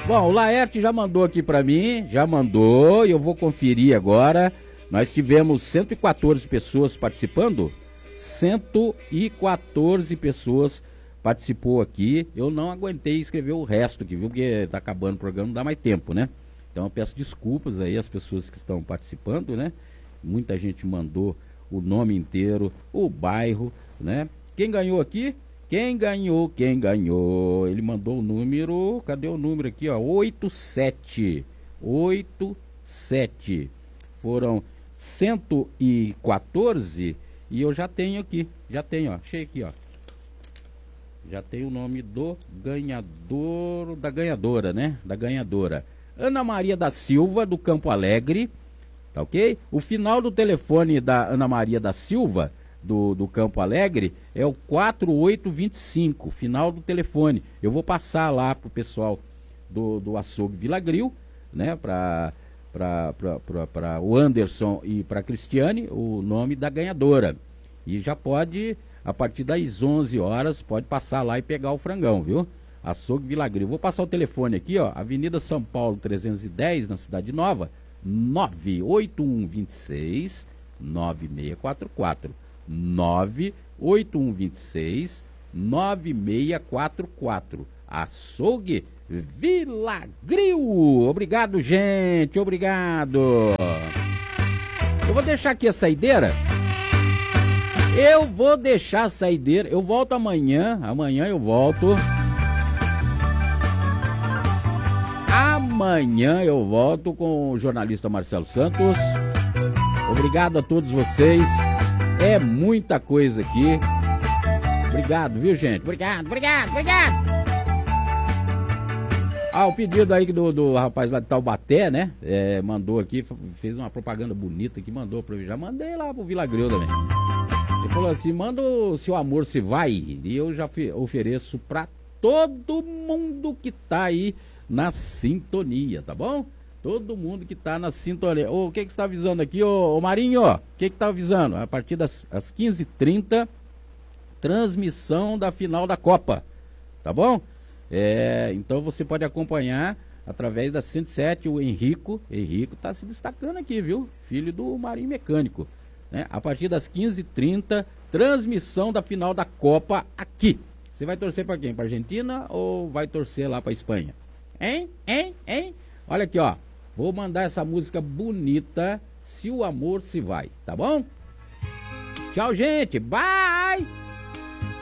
Bom, o Laerte já mandou aqui pra mim, já mandou, e eu vou conferir agora. Nós tivemos 114 pessoas participando, 114 pessoas participou aqui. Eu não aguentei escrever o resto aqui, viu? Porque tá acabando o programa, não dá mais tempo, né? Então eu peço desculpas aí às pessoas que estão participando, né? Muita gente mandou o nome inteiro, o bairro, né? Quem ganhou aqui? Quem ganhou? Ele mandou o número, cadê o número aqui, ó? 87. Foram 114 e eu já tenho aqui, ó, achei aqui, ó. Já tem o nome do ganhador, da ganhadora, né? Da ganhadora. Ana Maria da Silva, do Campo Alegre, tá ok? O final do telefone da Ana Maria da Silva, do Campo Alegre, é o 4825, final do telefone. Eu vou passar lá pro pessoal do açougue Vila Grill, né? Para o Anderson e para a Cristiane, o nome da ganhadora. E já pode, a partir das 11 horas, pode passar lá e pegar o frangão, viu? Açougue Vila Grill. Vou passar o telefone aqui, ó, Avenida São Paulo 310, na Cidade Nova, 98126 9644. 98126 9644. Açougue Vila Grill. Obrigado, gente, obrigado. Eu vou deixar aqui a saideira. Eu volto amanhã eu volto. Amanhã eu volto com o jornalista Marcelo Santos. Obrigado a todos vocês. É muita coisa aqui. Obrigado, viu, gente? Obrigado. O pedido aí do rapaz lá de Taubaté, né? Mandou aqui, fez uma propaganda bonita que mandou pra mim. Já mandei lá pro Vila Grill também. Ele falou assim, manda o Seu Amor Se Vai. E eu já ofereço pra todo mundo que tá aí na sintonia, tá bom? Todo mundo que tá na sintonia. O que você tá avisando aqui, ô Marinho? O que tá avisando? A partir das 15h30, transmissão da final da Copa, tá bom? Então você pode acompanhar através da 107, o Henrico tá se destacando aqui, viu? Filho do Marinho Mecânico, né? A partir das 15h30, transmissão da final da Copa aqui. Você vai torcer para quem? Para Argentina ou vai torcer lá para Espanha? Hein? Olha aqui, ó. Vou mandar essa música bonita, Se o Amor Se Vai, tá bom? Tchau, gente. Bye!